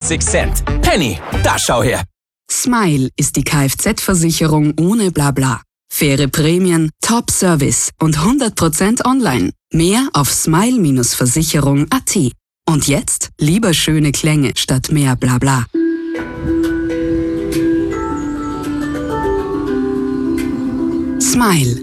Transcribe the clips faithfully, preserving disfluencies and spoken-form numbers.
fünfzig Cent. Penny, da schau her. Smile ist die Kfz-Versicherung ohne Blabla. Faire Prämien, Top-Service und hundert Prozent online. Mehr auf smile Versicherung punkt at. Und jetzt lieber schöne Klänge statt mehr Blabla. Smile.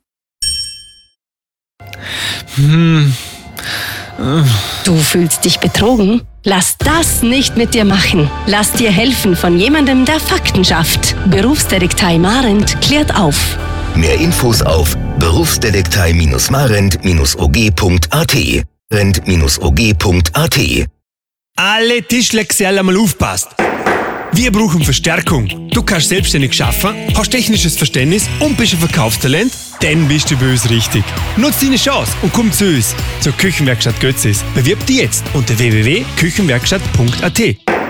Hm. Du fühlst dich betrogen? Lass das nicht mit dir machen. Lass dir helfen von jemandem, der Fakten schafft. Berufsdetektei Marent klärt auf. Mehr Infos auf berufsdetektei Marent O G punkt at. Rent O G punkt at. Alle Tischlergesellen einmal aufpasst. Wir brauchen Verstärkung. Du kannst selbstständig schaffen, hast technisches Verständnis und bist ein Verkaufstalent? Dann bist du bei uns richtig. Nutz deine Chance und komm zu uns, zur Küchenwerkstatt Götzis. Bewirb dich jetzt unter w w w punkt küchenwerkstatt punkt at.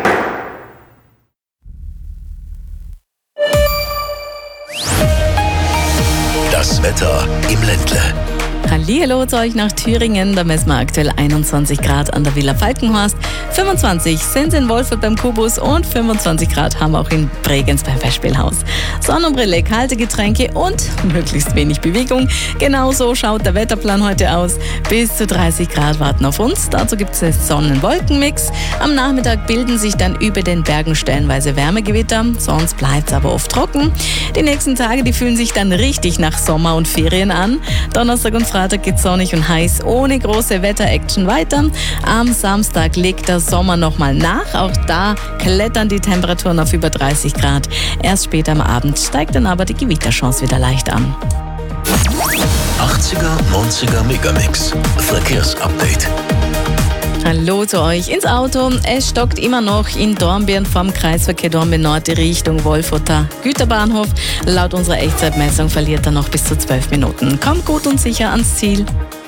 Das Wetter im Ländle. Hallihallo zu euch nach Thüringen. Da messen wir aktuell einundzwanzig Grad an der Villa Falkenhorst. fünfundzwanzig sind in Wolfurt beim Kubus und fünfundzwanzig Grad haben wir auch in Bregenz beim Festspielhaus. Sonnenbrille, kalte Getränke und möglichst wenig Bewegung. Genauso schaut der Wetterplan heute aus. Bis zu dreißig Grad warten auf uns. Dazu gibt es einen Sonnen-Wolken-Mix. Am Nachmittag bilden sich dann über den Bergen stellenweise Wärmegewitter. Sonst bleibt es aber oft trocken. Die nächsten Tage, die fühlen sich dann richtig nach Sommer und Ferien an. Donnerstag und Freitag geht sonnig und heiß ohne große Wetter-Action weiter. Am Samstag legt der Sommer nochmal nach. Auch da klettern die Temperaturen auf über dreißig Grad. Erst später am Abend steigt dann aber die Gewitterchance wieder leicht an. achtziger, neunziger Megamix. Verkehrsupdate. Hallo zu euch ins Auto. Es stockt immer noch in Dornbirn vom Kreisverkehr Dornbirn Nord die Richtung Wolfurter Güterbahnhof. Laut unserer Echtzeitmessung verliert er noch bis zu zwölf Minuten. Kommt gut und sicher ans Ziel.